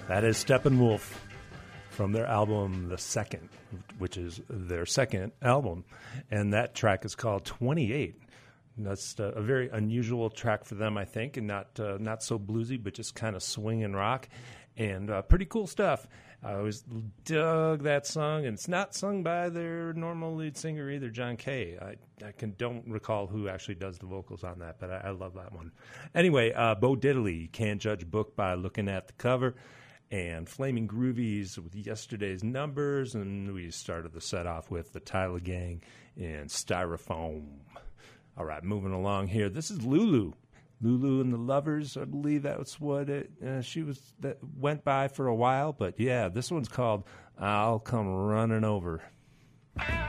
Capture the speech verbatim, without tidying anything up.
That is Steppenwolf from their album The Second, which is their second album. And that track is called twenty-eight. And that's uh, a very unusual track for them, I think, and not uh, not so bluesy, but just kind of swing and rock. And uh, pretty cool stuff. I always dug that song, and it's not sung by their normal lead singer either, John Kay. I, I can don't recall who actually does the vocals on that, but I, I love that one. Anyway, uh, Bo Diddley, You Can't Judge a Book by Looking at the Cover, and Flaming Groovies with Yesterday's Numbers, and we started the set off with the Tyler Gang and Styrofoam. All right, moving along here. This is Lulu. Lulu and the Lovers, I believe that's what it uh, she was that went by for a while. But yeah, this one's called I'll Come Running Over.